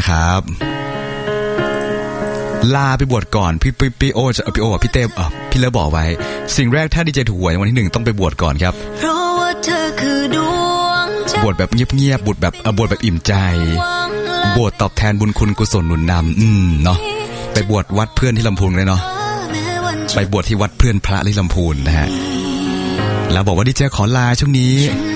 นะครับลาไปบวชก่อนพี่โอพี่เต้พี่เลิฟบอกไว้สิ่งแรกถ้าดีเจถูกหวยวันที่1ต้องไปบวชก่อนครับเพราะว่าเธอคือดวงใจบวชแบบเงียบๆบวชแบบอิ่มใจบวชตอบแทนบุญคุณกุศลหนุนนำเนาะไปบวชวัดเพื่อนที่ลำพูนเลยเนาะไปบวชที่วัดเพื่อนพระที่ลำพูนนะฮะแล้วบอกว่าดีเจขอลาช่วงนี้